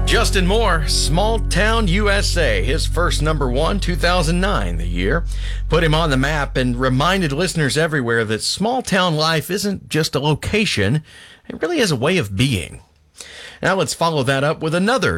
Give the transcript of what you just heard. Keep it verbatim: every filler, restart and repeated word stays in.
Justin Moore, Small Town U S A, his first number one, two thousand nine, the year, put him on the map and reminded listeners everywhere that small town life isn't just a location, it really is a way of being. Now let's follow that up with another